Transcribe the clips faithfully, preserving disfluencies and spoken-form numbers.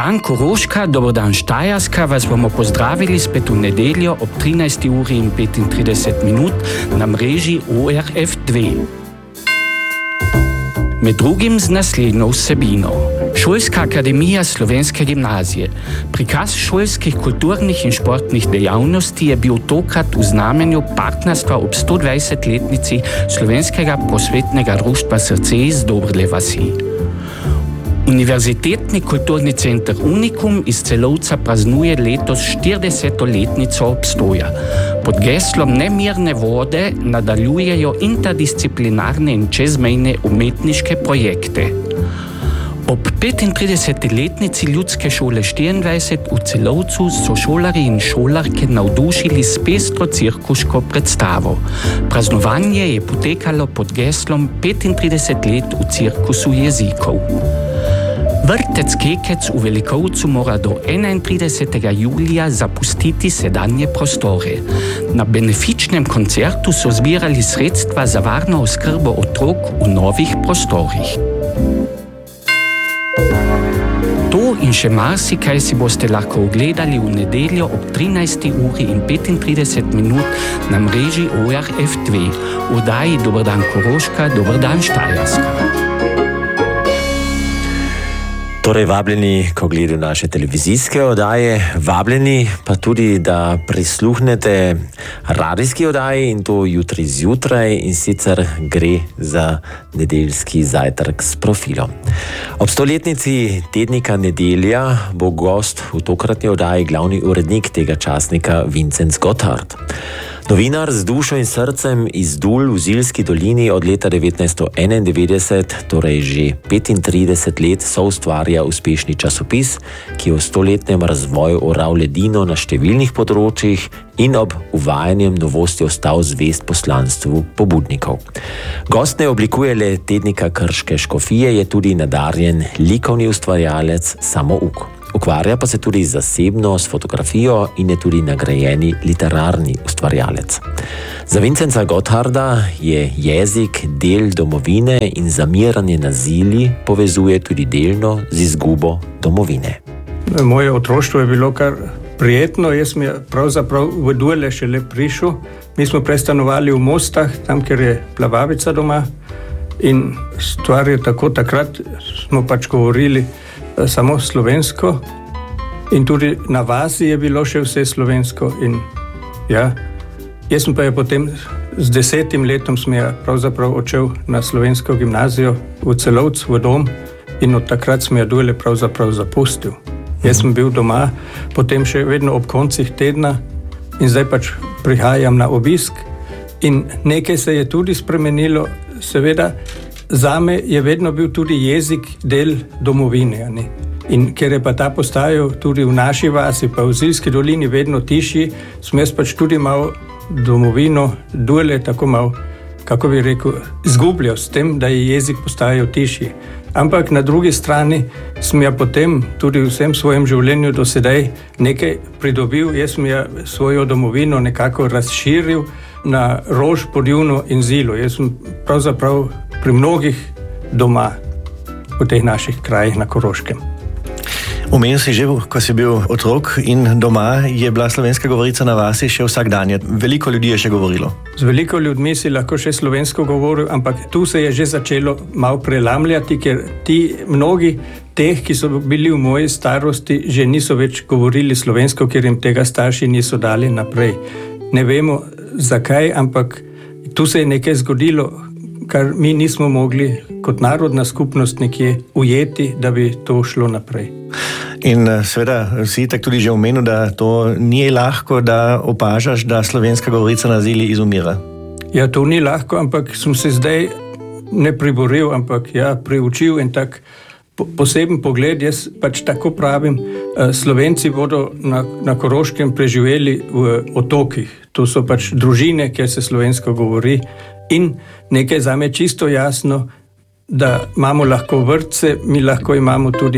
dan Koroška, dober dan Štajerska, vas bomo pozdravili spet v nedeljo ob trinajsti uri in petintrideset minut na mreži O R F dve. Med drugim z naslednjo vsebino. Šolska akademija Slovenske gimnazije. Prikaz šolskih kulturnih in športnih dejavnosti je bil tokrat v znamenju partnerstva ob stodvajsetletnici Slovenskega prosvetnega društva Srce iz Dobrle vasi. Univerzitetni kulturni center Unikum iz Celovca praznuje letos štiridesetletnico obstoja. Pod geslom Nemirne vode nadaljujejo interdisciplinarne in čezmejne umetniške projekte. Ob petintridesetletnici Ljudske šole štiriindvajset v Celovcu so šolarji in šolarke navdušili s pestro cirkuško predstavo. Praznovanje je potekalo pod geslom petintrideset let v cirkusu jezikov. Vrtec Kekec v Velikovcu mora do enaintridesetega julija zapustiti sedanje prostore. Na benefičnem koncertu so zbirali sredstva za varno oskrbo otrok v novih prostorih. To in še marsikaj si boste lahko ogledali v nedeljo ob trinajsti uri in petintrideset minut na mreži O R F dve. V oddaji Dober dan Koroška, dober dan Štajerska. Torej, vabljeni k ogledu naše televizijske oddaje, vabljeni pa tudi, da prisluhnete radijski oddaji in to jutri zjutraj, in sicer gre za nedeljski zajtrk s profilom. Ob stoletnici tednika Nedelja bo gost v tokratni oddaji glavni urednik tega časnika Vincenc Gotthard. Novinar z dušo in srcem iz Dul v Zilski dolini od leta devetnajststo enaindevetdeset, torej že petintrideset let, soustvarja uspešni časopis, ki je v stoletnem razvoju oral ledino na številnih področjih in ob uvajanjem novosti ostal zvest poslanstvu pobudnikov. Gost ne oblikuje le tednika Krške škofije, je tudi nadarjen likovni ustvarjalec samouk. Ukvarja pa se tudi zasebno s fotografijo in je tudi nagrajeni literarni ustvarjalec. Za Vincenca Gottharda je jezik del domovine in zamiranje na zili povezuje tudi delno z izgubo domovine. Moje otroštvo je bilo kar prijetno, jaz sem pravzaprav v Dule šele prišel. Mi smo prestanovali v Mostah, tam, kjer je Plavavica doma, in stvar je tako, takrat smo pač govorili samo slovensko in tudi na vasi je bilo še vse slovensko. In ja, jaz sem pa je potem z desetim letom sem ja pravzaprav odšel na slovensko gimnazijo v Celovc, v dom, in od takrat sem ja Dule pravzaprav zapustil. Jaz sem bil doma, potem še vedno ob koncih tedna in zdaj pač prihajam na obisk in nekaj se je tudi spremenilo. Seveda, zame je vedno bil tudi jezik del domovine. Ne? In ker je pa ta postajal tudi v naši vasi, pa v Zilski dolini vedno tišji, sem jaz pač tudi malo domovino Dule tako malo, kako bi rekel, izgubljal s tem, da je jezik postajal tišji. Ampak na drugi strani sem ja potem tudi v vsem svojem življenju do sedaj nekaj pridobil. Jaz sem ja svojo domovino nekako razširil na Rož, Podjuvno in Zilo. Jaz sem pravzaprav pri mnogih doma v teh naših krajih na Koroškem. Omenil si že, ko si bil otrok in doma je bila slovenska govorica na vasi še vsak dan. Veliko ljudi je še govorilo. Z veliko ljudmi si lahko še slovensko govoril, ampak tu se je že začelo malo prelamljati, ker ti mnogi teh, ki so bili v moji starosti, že niso več govorili slovensko, ker jim tega starši niso dali naprej. Ne vemo zakaj, ampak tu se je nekaj zgodilo, kar mi nismo mogli kot narodna skupnost nekje ujeti, da bi to šlo naprej. In seveda si tak tudi že omenil, da to ni lahko, da opažaš, da slovenska govorica na zili izumira. Ja, to ni lahko, ampak sem se zdaj ne priboril, ampak ja, priučil in tak po, poseben pogled. Jaz pač tako pravim, Slovenci bodo na, na Koroškem preživeli v otokih. To so pač družine, kjer se slovensko govori. In nekaj zame čisto jasno, da imamo lahko vrtce, mi lahko imamo tudi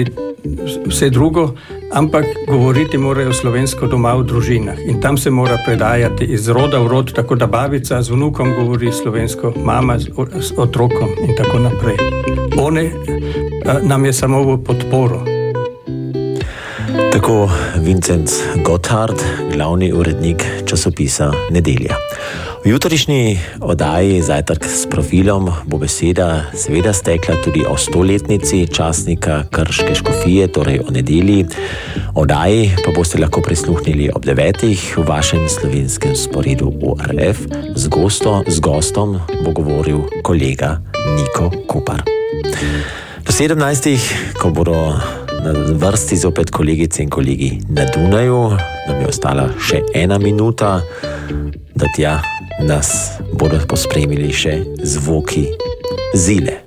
vse drugo, ampak govoriti morajo slovensko doma v družinah. In tam se mora predajati iz roda v rod, tako da babica z vnukom govori slovensko, mama z, z otrokom in tako naprej. One a, nam je samo v podporo. Tako Vincent Gotthard, glavni urednik časopisa Nedelja. V jutrišnji oddaji Zajtrk s profilom bo beseda seveda stekla tudi o stoletnici časnika Krške škofije, torej o Nedelji. Oddaji pa boste lahko prisluhnili ob devetih v vašem slovinskem sporedu O R F. Z, gosto, z gostom bo govoril kolega Niko Kopar. Do sedemnajstih, ko bodo na vrsti zopet kolegice in kolegi na Dunaju, nam je ostala še ena minuta, da tja nas bodo pospremili še zvoki Zile.